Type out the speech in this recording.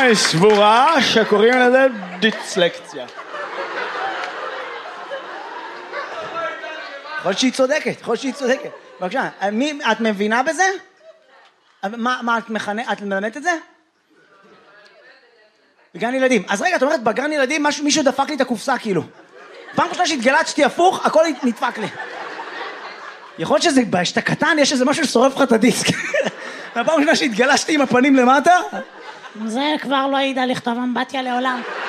היא סבורה שקוראים לזה דיסלקציה. יכול שהיא צודקת, בבקשה, את מבינה בזה? מה את מלמדת את זה? בגן ילדים. אז רגע, את אומרת, בגן ילדים מישהו דפק לי את הקופסה כאילו. פעם ראשונה שהתגלצתי הפוך, הכל נדפק לי. יכול להיות שזה, כשאתה קטן, יש איזה משהו ששורף לך את הדיסק. והפעם ראשונה שהתגלשתי עם הפנים למטה. זה כבר לא ידע לכתוב אמבטיה לעולם.